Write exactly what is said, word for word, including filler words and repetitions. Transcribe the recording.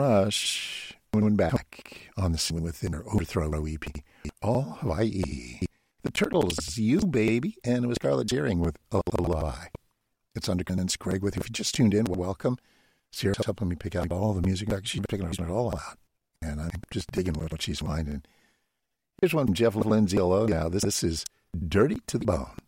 Rush. When back on the scene within her Overthrow E P, All Hawaii. The Turtles, You Baby, and it was Scarlett Deering with A Lullaby. It's Undercondensed Craig with you. If you just tuned in, well, welcome. Sierra's helping me pick out all the music. She's picking it all out. And I'm just digging what she's finding. Here's one from Jeff Lindsay. Now, this, this is Dirty to the Bone.